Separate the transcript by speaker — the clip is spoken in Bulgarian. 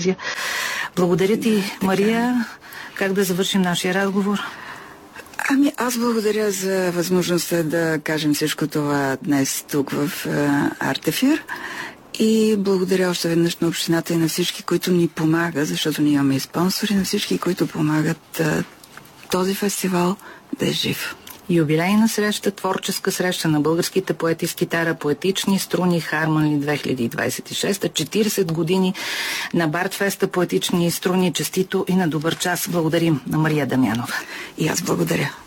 Speaker 1: поезия. Благодаря ти, Мария. Как да завършим нашия разговор?
Speaker 2: Аз благодаря за възможността да кажем всичко това днес тук в Артефир. И благодаря още веднъж на общината и на всички, които ни помагат, защото ние имаме и спонсори, на всички, които помагат този фестивал да е жив.
Speaker 1: Юбилейна среща, творческа среща на българските поети с китара, поетични струни Хармони 2026, 40 години на Бартфеста поетични струни. Честито и на добър час. Благодарим на Мария Дамянова.
Speaker 2: И аз благодаря.